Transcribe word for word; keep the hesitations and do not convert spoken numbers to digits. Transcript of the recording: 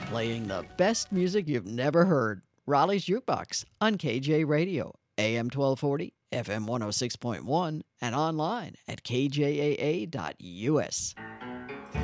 playing the best music you've never heard. Raleigh's Jukebox on K J Radio, A M twelve forty, F M one oh six point one, and online at k j a a dot u s.